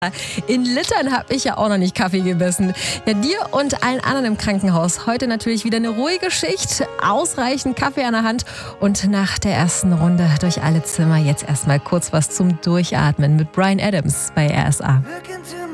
In Litern habe ich ja auch noch nicht Kaffee gebissen. Ja, dir und allen anderen im Krankenhaus heute natürlich wieder eine ruhige Schicht, ausreichend Kaffee an der Hand und nach der ersten Runde durch alle Zimmer jetzt erstmal kurz was zum Durchatmen mit Bryan Adams bei RSA.